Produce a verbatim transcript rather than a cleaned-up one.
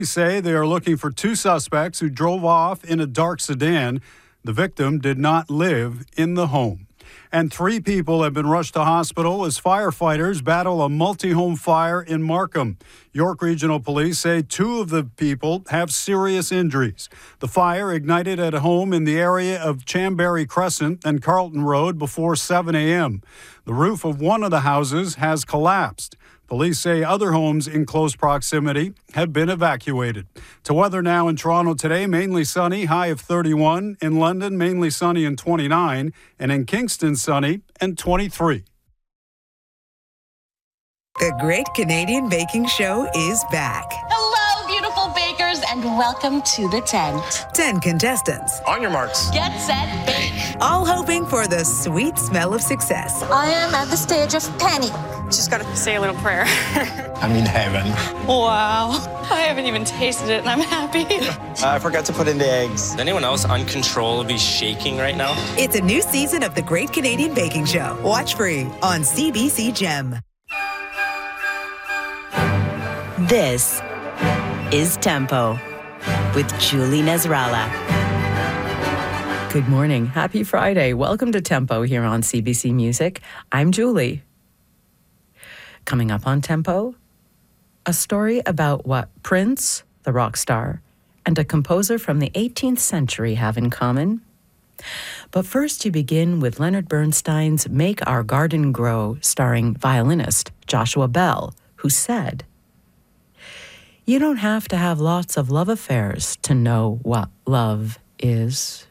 Say they are looking for two suspects who drove off in a dark sedan. The victim did not live in the home. And three people have been rushed to hospital as firefighters battle a multi-home fire in Markham. York Regional Police say two of the people have serious injuries. The fire ignited at a home in the area of Chamberry Crescent and Carlton Road before seven a.m. The roof of one of the houses has collapsed. Police say other homes in close proximity have been evacuated. To weather now in Toronto today, mainly sunny, high of thirty-one. In London, mainly sunny and twenty-nine. And in Kingston, sunny and twenty-three. The Great Canadian Baking Show is back. Hello, beautiful bakers, and welcome to the tent. Ten contestants. On your marks. Get set, bake. All hoping for the sweet smell of success. I am at the stage of panic. Just got to say a little prayer. I'm in heaven. Wow. I haven't even tasted it, and I'm happy. uh, I forgot to put in the eggs. Is anyone else uncontrollably shaking right now? It's a new season of The Great Canadian Baking Show. Watch free on C B C Gem. This is Tempo with Julie Nasrallah. Good morning. Happy Friday. Welcome to Tempo here on C B C Music. I'm Julie. Coming up on Tempo, a story about what Prince, the rock star, and a composer from the eighteenth century have in common. But first, you begin with Leonard Bernstein's Make Our Garden Grow, starring violinist Joshua Bell, who said, "You don't have to have lots of love affairs to know what love is."